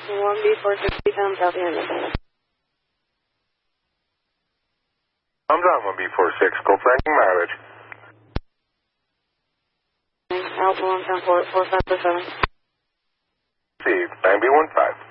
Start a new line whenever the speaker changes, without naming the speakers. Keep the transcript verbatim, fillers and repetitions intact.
one B four sixty, down South End.
I'm down one B four six, go flanking mileage.
Alpha one ten four, four five four seven.
Received, nine B one five.